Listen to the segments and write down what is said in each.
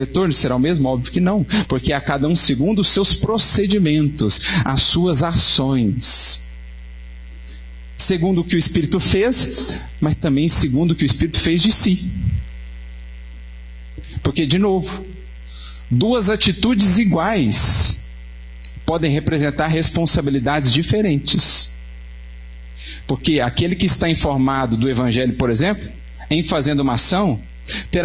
retorno será o mesmo? Óbvio que não, porque a cada um segundo os seus procedimentos, as suas ações. Segundo o que o Espírito fez, mas também segundo o que o Espírito fez de si. Porque, de novo, duas atitudes iguais podem representar responsabilidades diferentes. Porque aquele que está informado do Evangelho, por exemplo, em fazendo uma ação, terá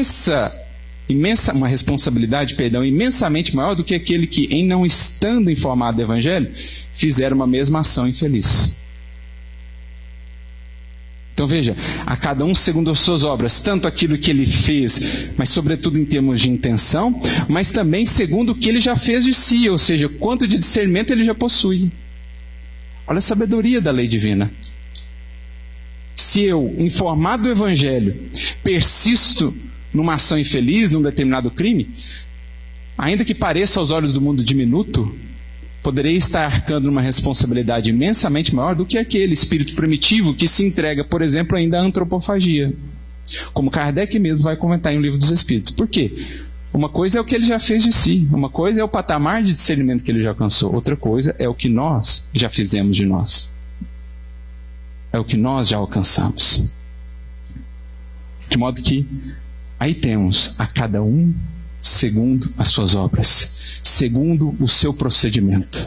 uma responsabilidade, imensamente maior do que aquele que, em não estando informado do Evangelho, fizer uma mesma ação infeliz. Então veja, a cada um segundo as suas obras, tanto aquilo que ele fez, mas sobretudo em termos de intenção, mas também segundo o que ele já fez de si, ou seja, quanto de discernimento ele já possui. Olha a sabedoria da lei divina. Se eu, informado do Evangelho, persisto numa ação infeliz, num determinado crime, ainda que pareça aos olhos do mundo diminuto, poderei estar arcando numa responsabilidade imensamente maior do que aquele espírito primitivo que se entrega, por exemplo, ainda à antropofagia. Como Kardec mesmo vai comentar em O Livro dos Espíritos. Por quê? Uma coisa é o que ele já fez de si, uma coisa é o patamar de discernimento que ele já alcançou, outra coisa é o que nós já fizemos de nós. É o que nós já alcançamos. De modo que aí temos a cada um segundo as suas obras, segundo o seu procedimento.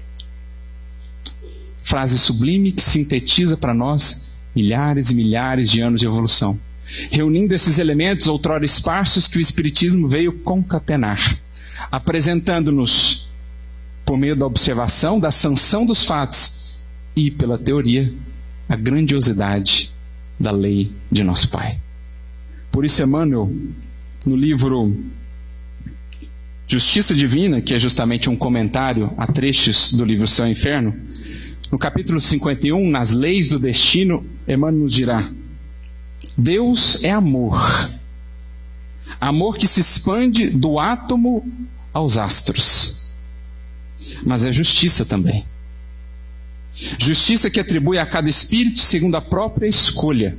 Frase sublime que sintetiza para nós milhares e milhares de anos de evolução, reunindo esses elementos outrora esparsos que o Espiritismo veio concatenar, apresentando-nos, por meio da observação, da sanção dos fatos e pela teoria, a grandiosidade da lei de nosso Pai. Por isso Emmanuel, no livro Justiça Divina, que é justamente um comentário a trechos do livro Céu e Inferno, no capítulo 51, nas leis do destino, Emmanuel nos dirá: Deus é amor. Amor que se expande do átomo aos astros. Mas é justiça também. Justiça que atribui a cada espírito segundo a própria escolha.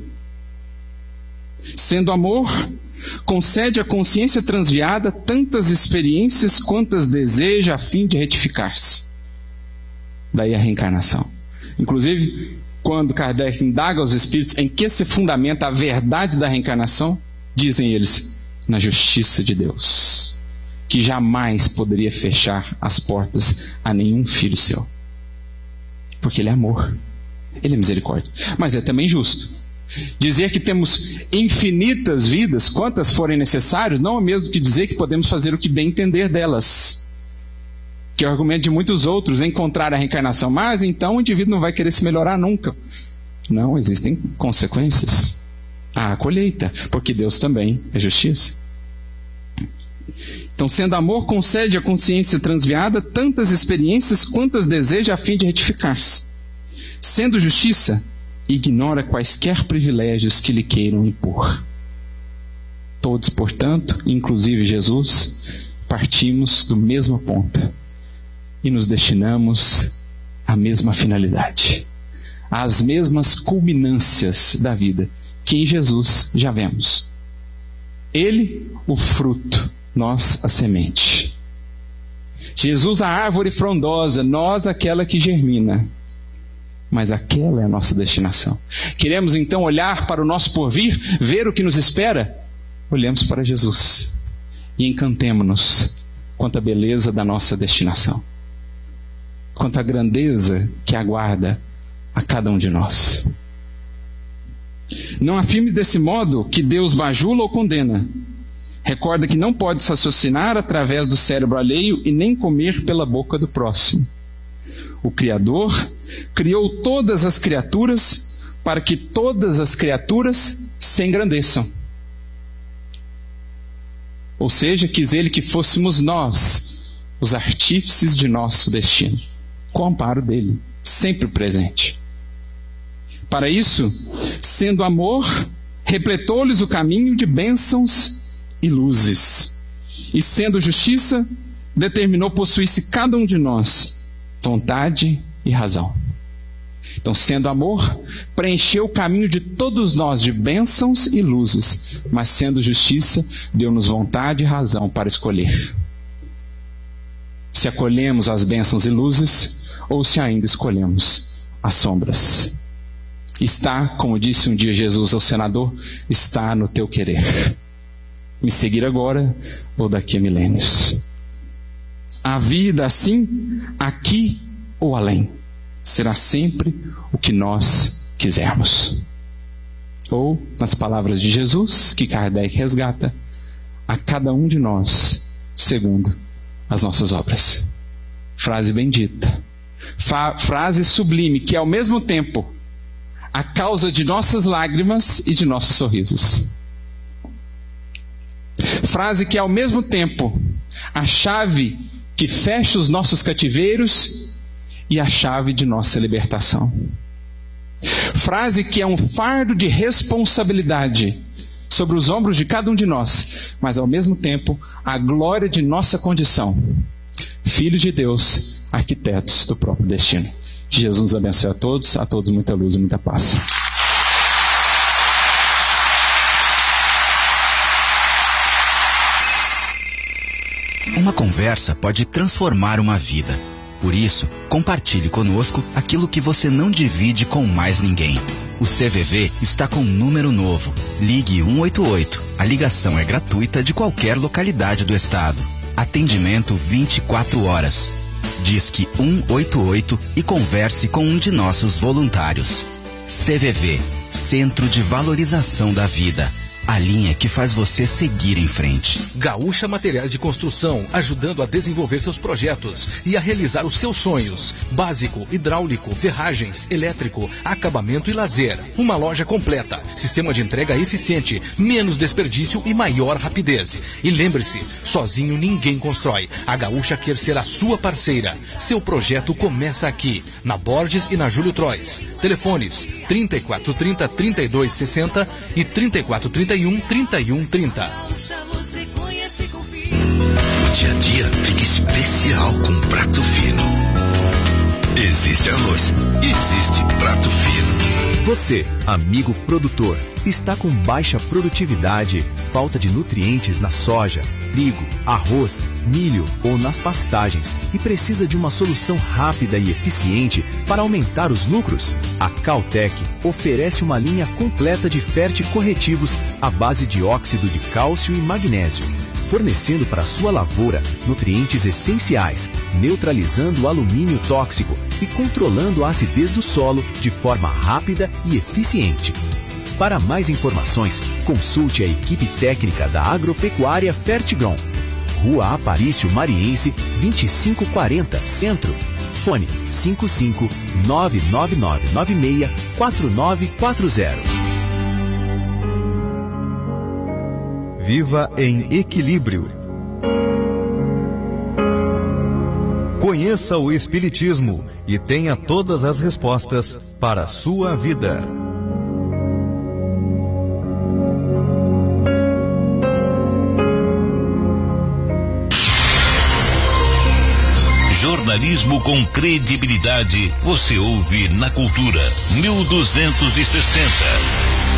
Sendo amor, concede à consciência transviada tantas experiências quantas deseja a fim de retificar-se. Daí a reencarnação. Inclusive, quando Kardec indaga aos espíritos em que se fundamenta a verdade da reencarnação, dizem eles: na justiça de Deus, que jamais poderia fechar as portas a nenhum filho seu. Porque Ele é amor, Ele é misericórdia, mas é também justo. Dizer que temos infinitas vidas, quantas forem necessárias, não é o mesmo que dizer que podemos fazer o que bem entender delas. Que é o argumento de muitos outros em contrário à reencarnação. Mas então o indivíduo não vai querer se melhorar nunca. Não, existem consequências. Há a colheita, porque Deus também é justiça. Então, sendo amor, concede à consciência transviada tantas experiências quantas deseja a fim de retificar-se. Sendo justiça, ignora quaisquer privilégios que lhe queiram impor. Todos, portanto, inclusive Jesus, partimos do mesmo ponto e nos destinamos à mesma finalidade, às mesmas culminâncias da vida que em Jesus já vemos. Ele, o fruto, nós, a semente. Jesus, a árvore frondosa, nós, aquela que germina. Mas aquela é a nossa destinação. Queremos então olhar para o nosso porvir, ver o que nos espera? Olhemos para Jesus e encantemo-nos quanto à beleza da nossa destinação, quanto à grandeza que aguarda a cada um de nós. Não afirmes desse modo que Deus bajula ou condena. Recorda que não podes raciocinar através do cérebro alheio e nem comer pela boca do próximo. O Criador criou todas as criaturas para que todas as criaturas se engrandeçam. Ou seja, quis Ele que fôssemos nós os artífices de nosso destino, com o amparo dele, sempre presente. Para isso, sendo amor, repletou-lhes o caminho de bênçãos e luzes. E sendo justiça, determinou possuir-se cada um de nós vontade e razão. Então, sendo amor, preencheu o caminho de todos nós de bênçãos e luzes, mas sendo justiça, deu-nos vontade e razão para escolher. Se acolhemos as bênçãos e luzes, ou se ainda escolhemos as sombras. Está, como disse um dia Jesus ao senador, está no teu querer. Me seguir agora ou daqui a milênios. A vida assim, aqui ou além, será sempre o que nós quisermos. Ou, nas palavras de Jesus, que Kardec resgata, a cada um de nós, segundo as nossas obras. Frase bendita. Frase sublime, que é ao mesmo tempo a causa de nossas lágrimas e de nossos sorrisos. Frase que é ao mesmo tempo a chave que fecha os nossos cativeiros e a chave de nossa libertação. Frase que é um fardo de responsabilidade sobre os ombros de cada um de nós, mas ao mesmo tempo a glória de nossa condição. Filhos de Deus, arquitetos do próprio destino. Que Jesus nos abençoe a todos muita luz e muita paz. Uma conversa pode transformar uma vida. Por isso, compartilhe conosco aquilo que você não divide com mais ninguém. O CVV está com um número novo. Ligue 188. A ligação é gratuita de qualquer localidade do estado. Atendimento 24 horas. Disque 188 e converse com um de nossos voluntários. CVV, Centro de Valorização da Vida. A linha que faz você seguir em frente. Gaúcha Materiais de Construção, ajudando a desenvolver seus projetos e a realizar os seus sonhos. Básico, hidráulico, ferragens, elétrico, acabamento e lazer. Uma loja completa, sistema de entrega eficiente, menos desperdício e maior rapidez. E lembre-se, sozinho ninguém constrói. A Gaúcha quer ser a sua parceira. Seu projeto começa aqui, na Borges e na Júlio Trois. Telefones 3430-3260 e 3431-3130. O dia a dia fica especial com um prato fino. Existe arroz, existe prato fino. Você, amigo produtor, está com baixa produtividade, falta de nutrientes na soja, trigo, arroz, milho ou nas pastagens e precisa de uma solução rápida e eficiente para aumentar os lucros? A Caltech oferece uma linha completa de fértil-corretivos à base de óxido de cálcio e magnésio, fornecendo para sua lavoura nutrientes essenciais, neutralizando o alumínio tóxico e controlando a acidez do solo de forma rápida e eficiente. Para mais informações, consulte a equipe técnica da Agropecuária Fertigron. Rua Aparício Mariense, 2540, Centro. Fone 55-99996-4940. Viva em equilíbrio. Conheça o Espiritismo e tenha todas as respostas para a sua vida. Jornalismo com credibilidade, você ouve na Cultura 1260.